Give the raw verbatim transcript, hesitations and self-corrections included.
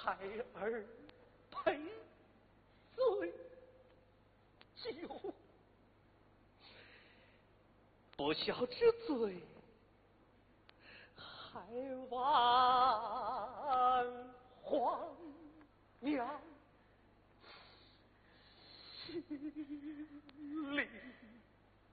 孩儿赔罪疚，不孝之罪还望皇娘。